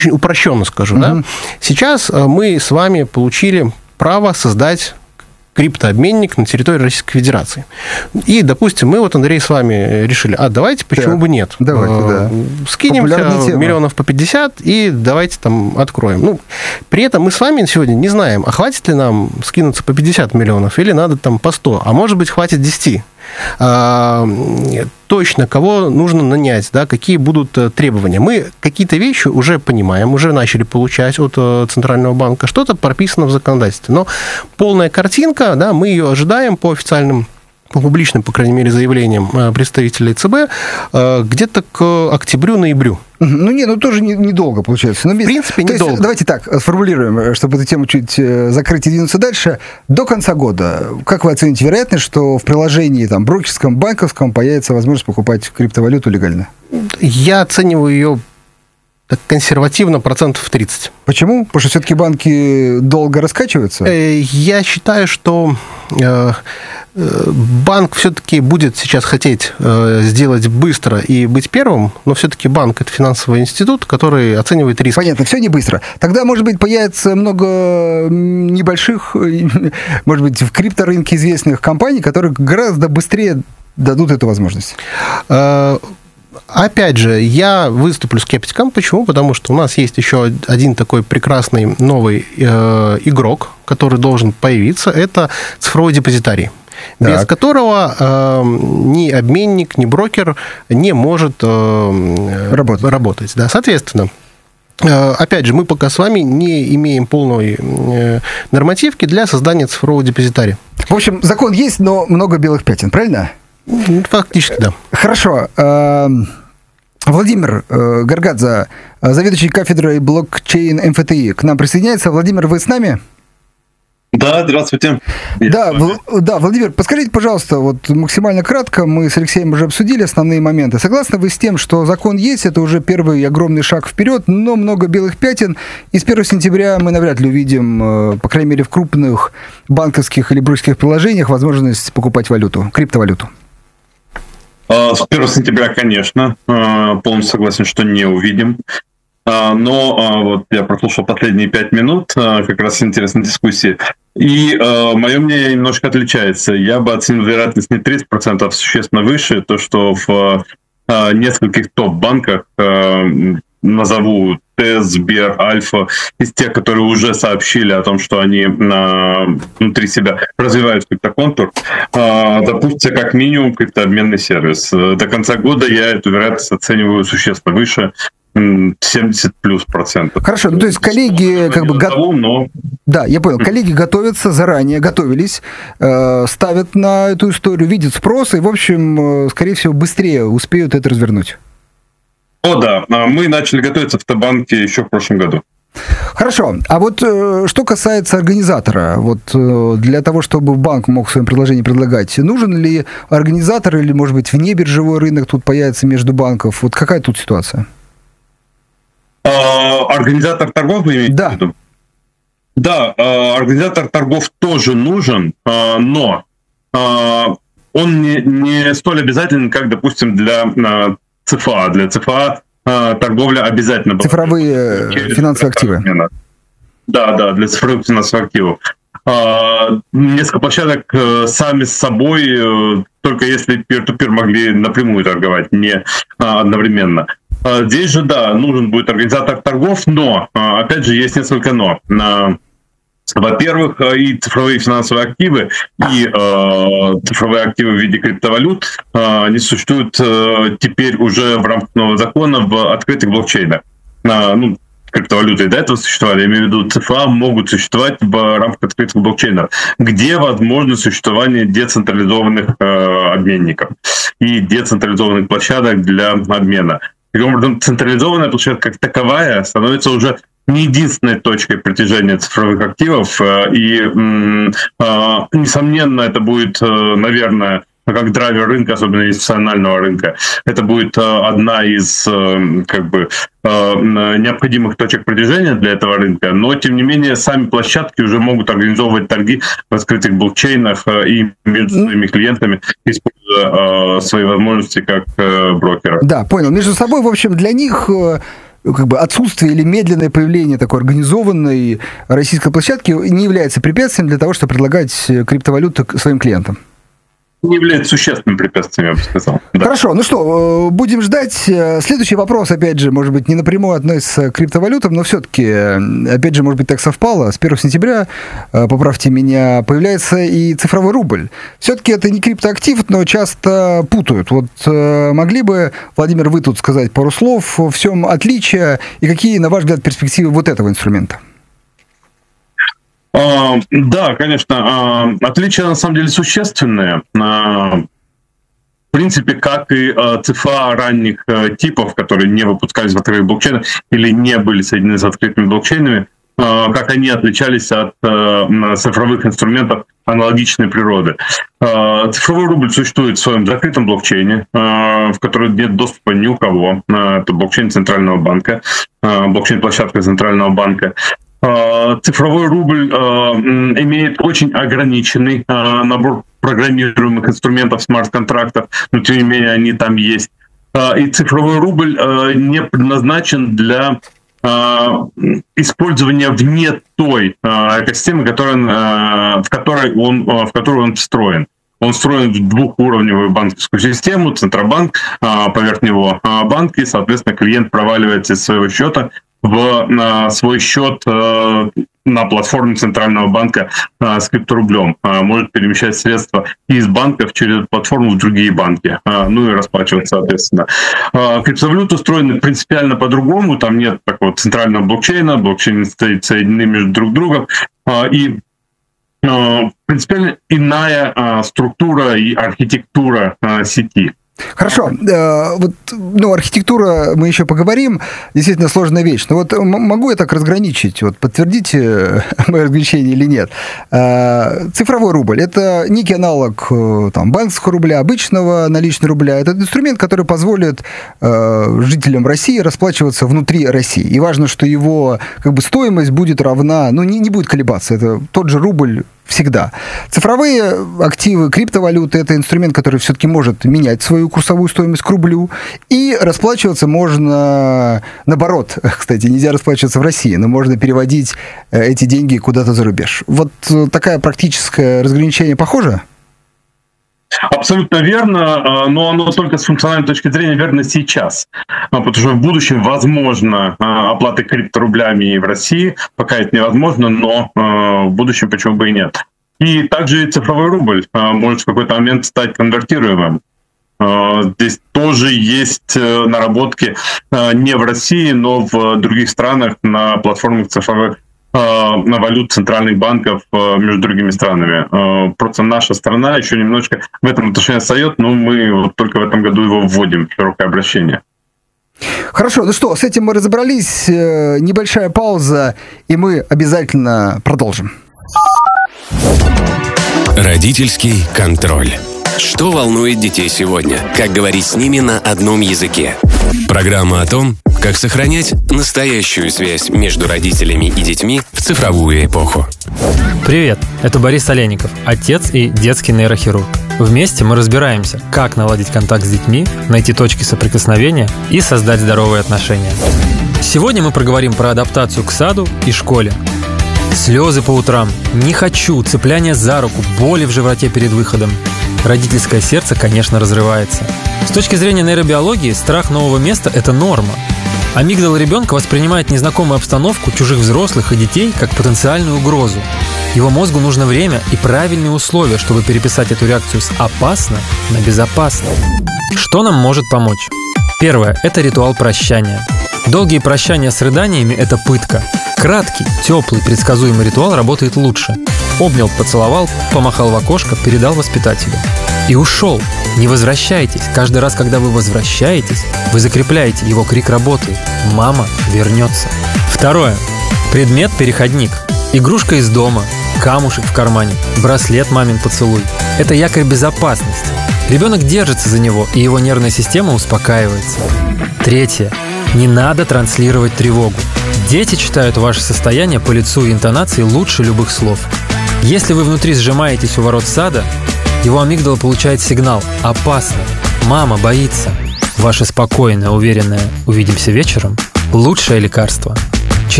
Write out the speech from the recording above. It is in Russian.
очень упрощенно скажу, да. Сейчас мы с вами получили право создать криптообменник на территории Российской Федерации. И, допустим, мы вот, Андрей, с вами решили, давайте, почему бы нет? Давайте, да. Скинемся миллионов по 50 и давайте там откроем. Ну, при этом мы с вами сегодня не знаем, а хватит ли нам скинуться по 50 миллионов или надо там по 100, а может быть, хватит 10. Точно, кого нужно нанять, да, какие будут требования. Мы какие-то вещи уже понимаем, уже начали получать от Центрального банка, что-то прописано в законодательстве. Но полная картинка, да, мы ее ожидаем по официальным, по публичным, по крайней мере, заявлениям представителей ЦБ, где-то к октябрю-ноябрю. Тоже недолго получается. В принципе, недолго. Давайте так сформулируем, чтобы эту тему чуть закрыть и двинуться дальше. До конца года, как вы оцените вероятность, что в приложении там, брокерском, банковском появится возможность покупать криптовалюту легально? Я оцениваю ее так консервативно 30%. Почему? Потому что все-таки банки долго раскачиваются? Я считаю, что банк все-таки будет сейчас хотеть сделать быстро и быть первым, но все-таки банк – это финансовый институт, который оценивает риски. Понятно, все не быстро. Тогда, может быть, появится много небольших, может быть, в крипторынке известных компаний, которые гораздо быстрее дадут эту возможность. Опять же, я выступлю скептиком. Почему? Потому что у нас есть еще один такой прекрасный новый игрок, который должен появиться. Это цифровой депозитарий, без которого ни обменник, ни брокер не может работать. Да, соответственно, опять же, мы пока с вами не имеем полной нормативки для создания цифрового депозитария. В общем, закон есть, но много белых пятен, правильно? Фактически, да. Хорошо. Владимир Гаргадзе, заведующий кафедрой блокчейн МФТИ, к нам присоединяется. Владимир, вы с нами? Да, здравствуйте. Да, Владимир, подскажите, пожалуйста, вот максимально кратко, мы с Алексеем уже обсудили основные моменты. Согласны вы с тем, что закон есть, это уже первый огромный шаг вперед, но много белых пятен, и с 1 сентября мы навряд ли увидим, по крайней мере, в крупных банковских или брокерских приложениях возможность покупать валюту, криптовалюту? С 1 сентября, конечно, полностью согласен, что не увидим. Но вот я прослушал последние 5 минут как раз интересной дискуссии, и мое мнение немножко отличается. Я бы оценил вероятность не 30%, а существенно выше, то, что в нескольких топ-банках, назову ТЭС, Сбер, Альфа, из тех, которые уже сообщили о том, что они внутри себя развивают криптоконтур, запустится как минимум криптообменный сервис. До конца года я эту вероятность оцениваю существенно выше, 70+%. Хорошо, то есть коллеги Да, я понял. Коллеги готовятся заранее, готовились, ставят на эту историю, видят спрос, и, в общем, скорее всего, быстрее успеют это развернуть. О, да. Мы начали готовиться в Табанке еще в прошлом году. Хорошо. А вот что касается организатора, вот для того, чтобы банк мог в своем предложении предлагать, нужен ли организатор или, может быть, внебиржевой рынок тут появится между банков? Вот какая тут ситуация? Организатор торгов вы имеете в виду? Да, организатор торгов тоже нужен, но он не столь обязателен, как, допустим, для ЦФА. Для ЦФА торговля обязательно. Цифровые финансовые активы. Да, для цифровых финансовых активов. Несколько площадок сами с собой, только если peer-to-peer могли напрямую торговать, не одновременно. Здесь же, да, нужен будет организатор торгов, но, опять же, есть несколько «но». Во-первых, и цифровые финансовые активы, и цифровые активы в виде криптовалют, они существуют теперь уже в рамках нового закона в открытых блокчейнах. Криптовалюты до этого существовали, я имею в виду ЦФА, могут существовать в рамках открытых блокчейнов, где возможно существование децентрализованных обменников и децентрализованных площадок для обмена. Таким образом, централизованная площадка как таковая становится уже не единственной точкой притяжения цифровых активов, и, несомненно, это будет, наверное, как драйвер рынка, особенно институционального рынка. Это будет одна из необходимых точек притяжения для этого рынка, но, тем не менее, сами площадки уже могут организовывать торги в открытых блокчейнах и между своими клиентами, используя свои возможности как брокера. Да, понял. Между собой, в общем, для них как бы отсутствие или медленное появление такой организованной российской площадки не является препятствием для того, чтобы предлагать криптовалюту своим клиентам? Не является существенным препятствием, я бы сказал. Да. Хорошо, ну что, будем ждать. Следующий вопрос, опять же, может быть, не напрямую относится к криптовалютам, но все-таки, опять же, может быть, так совпало. С 1 сентября, поправьте меня, появляется и цифровой рубль. Все-таки это не криптоактив, но часто путают. Вот могли бы, Владимир, вы тут сказать пару слов, в чем отличие и какие, на ваш взгляд, перспективы вот этого инструмента? Да, конечно. Отличия на самом деле существенные. В принципе, как и ЦФА ранних типов, которые не выпускались в открытых блокчейнах или не были соединены с открытыми блокчейнами, как они отличались от цифровых инструментов аналогичной природы. Цифровой рубль существует в своем закрытом блокчейне, в который нет доступа ни у кого. Это блокчейн Центрального банка, блокчейн-площадка Центрального банка. Цифровой рубль имеет очень ограниченный набор программируемых инструментов, смарт-контрактов, но тем не менее они там есть. И цифровой рубль не предназначен для использования вне той экосистемы, в которой он встроен. Он встроен в двухуровневую банковскую систему, Центробанк, поверх него банк, и, соответственно, клиент проваливается из своего счета в свой счет на платформе Центрального банка с крипторублем. Может перемещать средства из банков через платформу в другие банки, ну и расплачиваться, соответственно. Криптовалюты устроены принципиально по-другому, там нет такого центрального блокчейна, блокчейны стоят соединены между друг другом, и принципиально иная структура и архитектура сети. Хорошо. Вот, архитектура, мы еще поговорим, действительно сложная вещь. Но вот могу я так разграничить? Вот подтвердите мое разграничение или нет. Цифровой рубль – это некий аналог банковского рубля, обычного наличного рубля. Это инструмент, который позволит жителям России расплачиваться внутри России. И важно, что его стоимость будет равна, не будет колебаться. Это тот же рубль всегда. Цифровые активы, криптовалюты – это инструмент, который все-таки может менять свою курсовую стоимость к рублю, и расплачиваться можно наоборот. Кстати, нельзя расплачиваться в России, но можно переводить эти деньги куда-то за рубеж. Вот такое практическое разграничение похоже? Абсолютно верно, но оно только с функциональной точки зрения верно сейчас. Потому что в будущем возможно оплата крипторублями и в России, пока это невозможно, но в будущем почему бы и нет. И также и цифровой рубль может в какой-то момент стать конвертируемым. Здесь тоже есть наработки не в России, но в других странах на платформах цифровых на валют центральных банков между другими странами. Просто наша страна еще немножечко в этом отношении отстает, но мы только в этом году его вводим в широкое обращение. Хорошо, ну что, с этим мы разобрались. Небольшая пауза, и мы обязательно продолжим. Родительский контроль. Что волнует детей сегодня? Как говорить с ними на одном языке? Программа о том, как сохранять настоящую связь между родителями и детьми в цифровую эпоху. Привет, это Борис Олейников, отец и детский нейрохирург. Вместе мы разбираемся, как наладить контакт с детьми, найти точки соприкосновения и создать здоровые отношения. Сегодня мы проговорим про адаптацию к саду и школе. Слезы по утрам, не хочу, цепляние за руку, боли в животе перед выходом. Родительское сердце, конечно, разрывается. С точки зрения нейробиологии, страх нового места – это норма. Амигдала ребенка воспринимает незнакомую обстановку, чужих взрослых и детей как потенциальную угрозу. Его мозгу нужно время и правильные условия, чтобы переписать эту реакцию с «опасно» на «безопасно». Что нам может помочь? Первое – это ритуал прощания. Долгие прощания с рыданиями – это пытка. Краткий, теплый, предсказуемый ритуал работает лучше. Обнял, поцеловал, помахал в окошко, передал воспитателю. И ушел. Не возвращайтесь. Каждый раз, когда вы возвращаетесь, вы закрепляете, его крик работает. Мама вернется. Второе. Предмет-переходник. Игрушка из дома, камушек в кармане, браслет мамин поцелуй. Это якорь безопасности. Ребенок держится за него, и его нервная система успокаивается. Третье. Не надо транслировать тревогу. Дети читают ваше состояние по лицу и интонации лучше любых слов. Если вы внутри сжимаетесь у ворот сада, его амигдала получает сигнал «опасно», «мама боится». Ваше спокойное, уверенное «увидимся вечером» Лучшее лекарство.